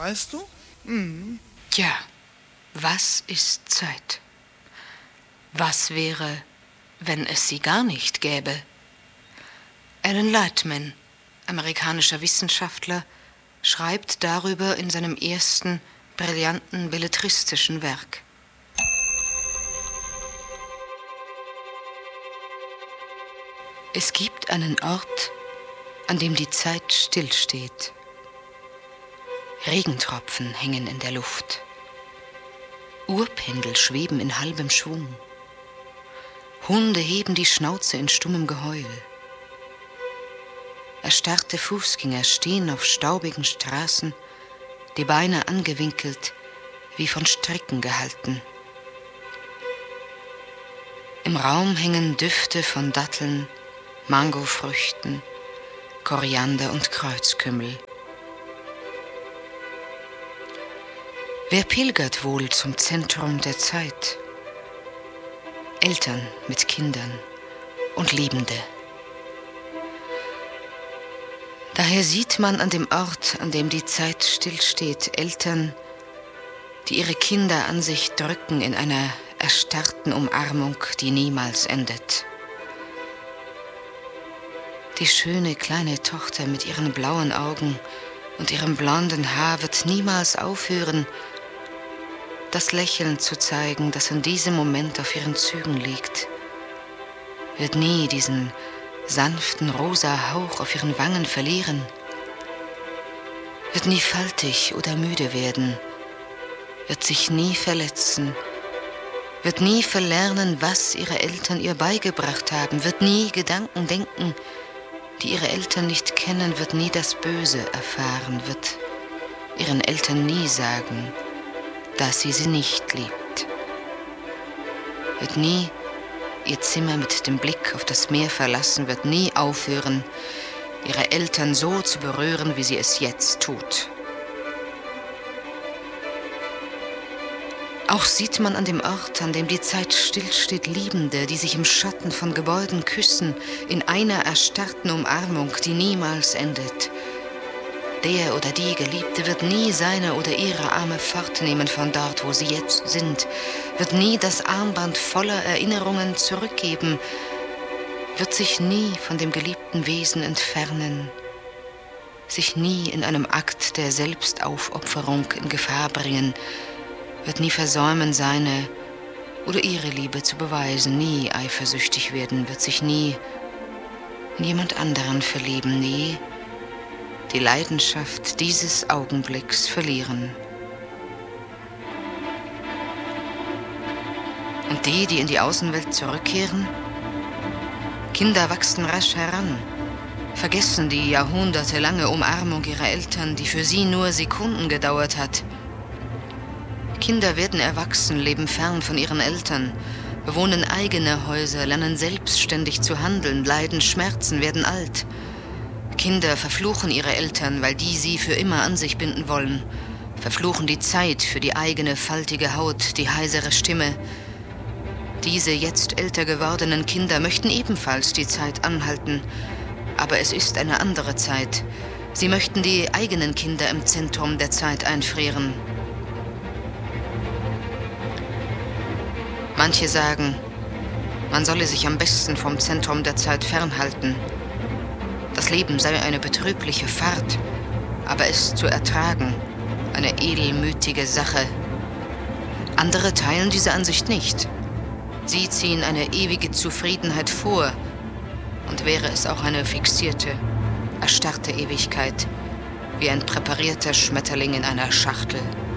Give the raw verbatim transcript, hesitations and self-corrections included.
weißt du? Mhm. Tja, was ist Zeit? Was wäre, wenn es sie gar nicht gäbe? Alan Lightman, amerikanischer Wissenschaftler, schreibt darüber in seinem ersten brillanten belletristischen Werk. Es gibt einen Ort, an dem die Zeit stillsteht. Regentropfen hängen in der Luft. Uhrpendel schweben in halbem Schwung. Hunde heben die Schnauze in stummem Geheul. Erstarrte Fußgänger stehen auf staubigen Straßen, die Beine angewinkelt, wie von Stricken gehalten. Im Raum hängen Düfte von Datteln, Mangofrüchten, Koriander und Kreuzkümmel. Wer pilgert wohl zum Zentrum der Zeit? Eltern mit Kindern und Liebende. Daher sieht man an dem Ort, an dem die Zeit stillsteht, Eltern, die ihre Kinder an sich drücken in einer erstarrten Umarmung, die niemals endet. Die schöne kleine Tochter mit ihren blauen Augen und ihrem blonden Haar wird niemals aufhören, das Lächeln zu zeigen, das in diesem Moment auf ihren Zügen liegt, wird nie diesen sanften rosa Hauch auf ihren Wangen verlieren, wird nie faltig oder müde werden, wird sich nie verletzen, wird nie verlernen, was ihre Eltern ihr beigebracht haben, wird nie Gedanken denken, die ihre Eltern nicht kennen, wird nie das Böse erfahren, wird ihren Eltern nie sagen, dass sie sie nicht liebt, wird nie ihr Zimmer mit dem Blick auf das Meer verlassen, wird nie aufhören, ihre Eltern so zu berühren, wie sie es jetzt tut. Auch sieht man an dem Ort, an dem die Zeit stillsteht, Liebende, die sich im Schatten von Gebäuden küssen, in einer erstarrten Umarmung, die niemals endet. Der oder die Geliebte wird nie seine oder ihre Arme fortnehmen von dort, wo sie jetzt sind, wird nie das Armband voller Erinnerungen zurückgeben, wird sich nie von dem geliebten Wesen entfernen, sich nie in einem Akt der Selbstaufopferung in Gefahr bringen, wird nie versäumen, seine oder ihre Liebe zu beweisen, nie eifersüchtig werden, wird sich nie in jemand anderen verlieben, nie die Leidenschaft dieses Augenblicks verlieren. Und die, die in die Außenwelt zurückkehren? Kinder wachsen rasch heran, vergessen die jahrhundertelange Umarmung ihrer Eltern, die für sie nur Sekunden gedauert hat. Kinder werden erwachsen, leben fern von ihren Eltern, bewohnen eigene Häuser, lernen selbstständig zu handeln, leiden Schmerzen, werden alt. Kinder verfluchen ihre Eltern, weil die sie für immer an sich binden wollen, verfluchen die Zeit für die eigene faltige Haut, die heisere Stimme. Diese jetzt älter gewordenen Kinder möchten ebenfalls die Zeit anhalten, aber es ist eine andere Zeit. Sie möchten die eigenen Kinder im Zentrum der Zeit einfrieren. Manche sagen, man solle sich am besten vom Zentrum der Zeit fernhalten. Das Leben sei eine betrübliche Fahrt, aber es zu ertragen, eine edelmütige Sache. Andere teilen diese Ansicht nicht. Sie ziehen eine ewige Zufriedenheit vor, und wäre es auch eine fixierte, erstarrte Ewigkeit, wie ein präparierter Schmetterling in einer Schachtel.